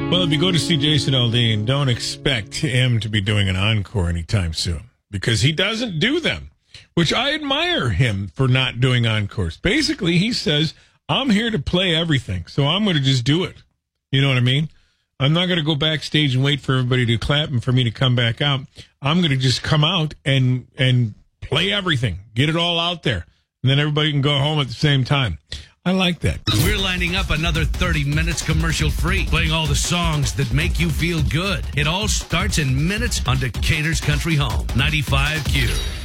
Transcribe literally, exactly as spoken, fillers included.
Well, if you go to see Jason Aldean, don't expect him to be doing an encore anytime soon because he doesn't do them, which I admire him for not doing encores. Basically, he says, I'm here to play everything, so I'm going to just do it. You know what I mean? I'm not going to go backstage and wait for everybody to clap and for me to come back out. I'm going to just come out and and play everything, get it all out there, and then everybody can go home at the same time. I like that. We're lining up another thirty minutes commercial free, playing all the songs that make you feel good. It all starts in minutes on Decatur's Country Home, ninety-five Q.